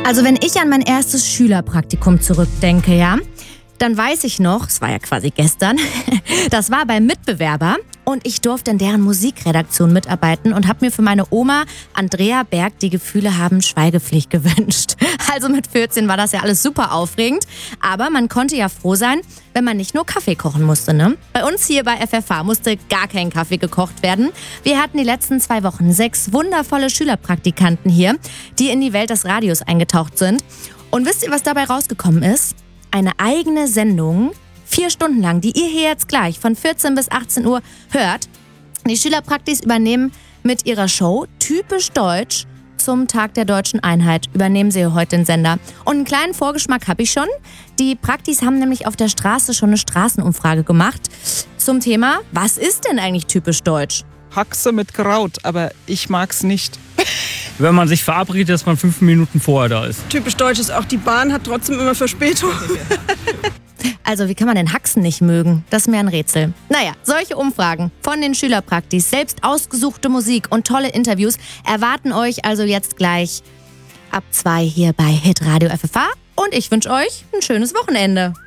Also wenn ich an mein erstes Schülerpraktikum zurückdenke, ja, dann weiß ich noch, es war ja quasi gestern, das war beim Mitbewerber und ich durfte in deren Musikredaktion mitarbeiten und habe mir für meine Oma Andrea Berg die Gefühle haben Schweigepflicht gewünscht. Also mit 14 war das ja alles super aufregend, aber man konnte ja froh sein, wenn man nicht nur Kaffee kochen musste, ne? Bei uns hier bei FFH musste gar kein Kaffee gekocht werden. Wir hatten die letzten 2 Wochen 6 wundervolle Schülerpraktikanten hier, die in die Welt des Radios eingetaucht sind. Und wisst ihr, was dabei rausgekommen ist? Eine eigene Sendung, 4 Stunden lang, die ihr hier jetzt gleich von 14 bis 18 Uhr hört. Die Schülerpraktis übernehmen mit ihrer Show Typisch Deutsch zum Tag der Deutschen Einheit. Übernehmen sie heute den Sender. Und einen kleinen Vorgeschmack habe ich schon. Die Praktis haben nämlich auf der Straße schon eine Straßenumfrage gemacht zum Thema, was ist denn eigentlich typisch deutsch? Haxe mit Kraut, aber ich mag's nicht. Wenn man sich verabredet, dass man 5 Minuten vorher da ist. Typisch deutsch ist auch, die Bahn hat trotzdem immer Verspätung. Also wie kann man den Haxen nicht mögen? Das ist mir ein Rätsel. Naja, solche Umfragen von den Schülerpraktis, selbst ausgesuchte Musik und tolle Interviews erwarten euch also jetzt gleich ab 2 hier bei Hitradio FFH. Und ich wünsche euch ein schönes Wochenende.